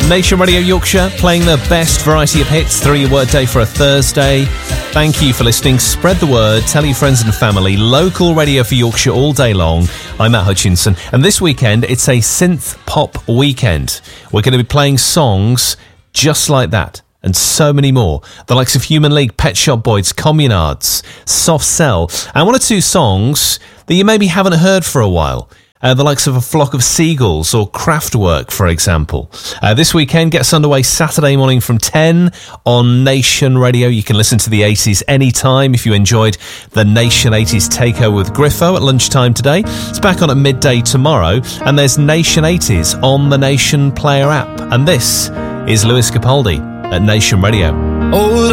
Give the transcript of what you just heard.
Nation Radio Yorkshire, playing the best variety of hits through your workday for a Thursday. Thank you for listening. Spread the word, tell your friends and family. Local radio for Yorkshire all day long. I'm Matt Hutchinson, and this weekend it's a synth pop weekend. We're going to be playing songs just like that, and so many more. The likes of Human League, Pet Shop Boys, Communards, Soft Cell, and one or two songs that you maybe haven't heard for a while. The likes of A Flock of Seagulls or Kraftwerk, for example. This weekend gets underway Saturday morning from 10 on Nation Radio. You can listen to the 80s anytime if you enjoyed the Nation 80s Takeover with Griffo at lunchtime today. It's back on at midday tomorrow, and there's Nation 80s on the Nation Player app. And this is Lewis Capaldi at Nation Radio. Oh,